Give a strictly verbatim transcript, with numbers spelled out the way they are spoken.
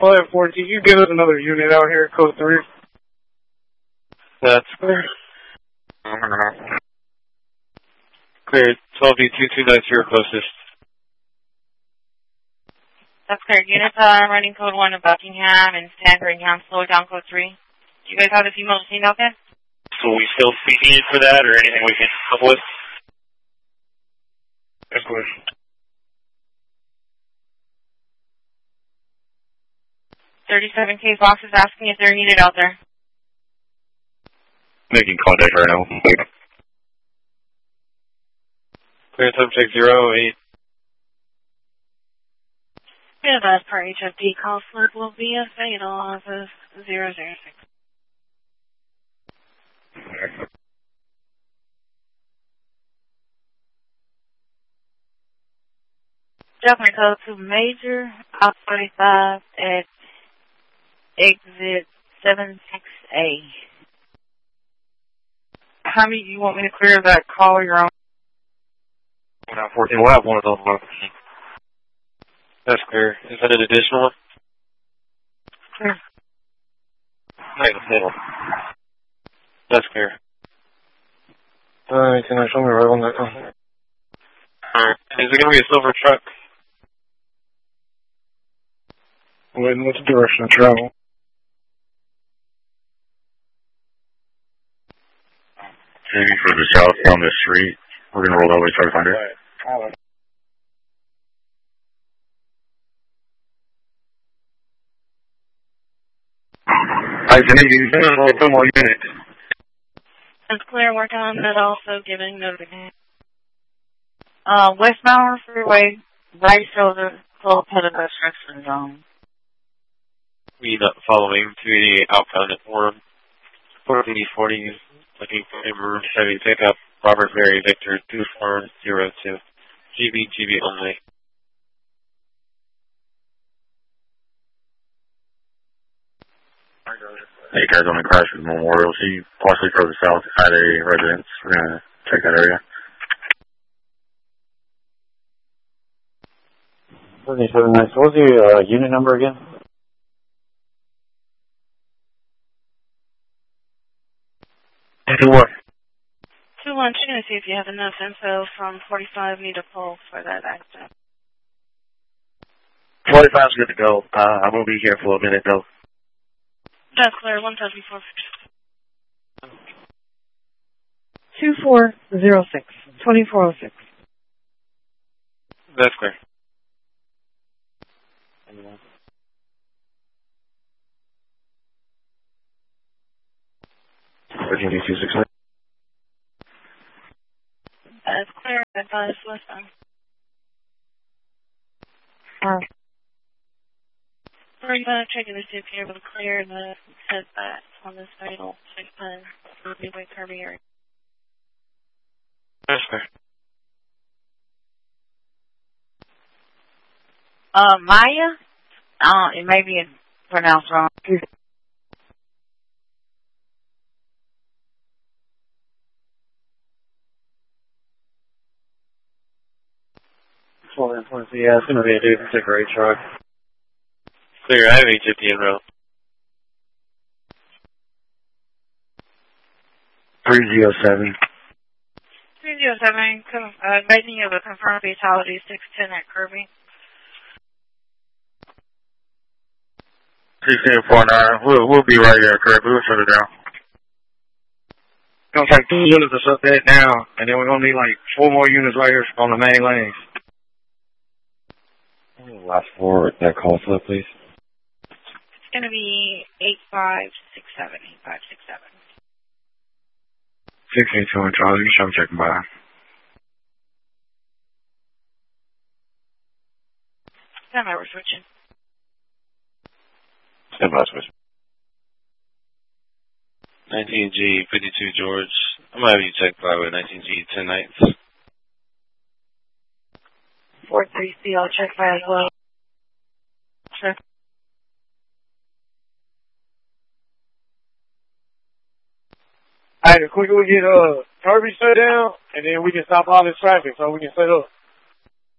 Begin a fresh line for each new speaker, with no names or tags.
Well, at four, can you get us another unit out here, code three?
That's clear. Clear. twelve B two two nine zero closest.
That's clear. Units are running code one of Buckingham and Sandringham. Slow down code three. Do you guys have a female detained out there?
So we still speaking for that or anything we can help with?
That's clear.
thirty-seven K Fox is asking if they're needed out there.
Making contact right now. Clear time check zero eight.
Yeah, that per H F D call slip will be a fatal office zero zero six. Definitely code to Major, Op forty-five at exit seven six A.
How many you want me to clear that call or your own?
fourteen, we'll have one of those. That's clear. Is that an additional one?
Clear.
Right, that's clear.
Alright, can I show me right on that call?
Alright. Is it going to be a silver truck?
Wait, what's the direction of travel?
Maybe further south down the street. We're going to roll that way, try to find it.
Alright.
I can hear you. Come on, unit.
That's clear. Working on that also giving notification. Uh, westbound freeway, right shoulder, full pedal restriction zone.
We not following to the outbound at four forty forty, looking for a heavy pickup, Robert Mary Victor two four zero two, G B G B only.
Hey guys, on the crash with Memorial. See, partially further south at a residence. We're going to check that area.
seventy-seven nice. What was the uh, unit number again?
Two one.
Two one. Checking to see if you have enough info from forty-five meter pole for that accident.
forty-five's good to go. Uh, I will be here for a minute though.
That's clear. One touch before.
Two four zero six. Twenty four oh six.
That's clear.
Virginia two six nine.
That's clear. Advise westbound.
Alright.
We're going to check in to see if you're able to clear the setback on this fatal six ton Midway Kirby area.
That's clear.
Uh, Maya? Uh, it may be pronounced wrong.
Yeah, it's going to be a dude in a great truck.
Clear, I have H F D en route.
three zero seven.
three zero seven, uh, making of a confirmed fatality, six ten at Kirby.
sixteen four nine. We'll, we'll be right there, Kirby. We'll shut it down.
Gonna take two units to shut that down, and then we're gonna need like four more units right here on the main lanes.
Last four, that call slip, please.
It's going to be eight five six seven, eight five six seven.
sixteen two and Charlie, you show me checking by.
Stand by, we're switching.
Stand by, switch.
nineteen G, fifty-two George. I'm going to have you check by with nineteen G, ten nights.
four three C, I'll check by as well. Sure.
Alright, the quicker we get uh Kirby shut down, and then we can stop all this traffic so we can set up.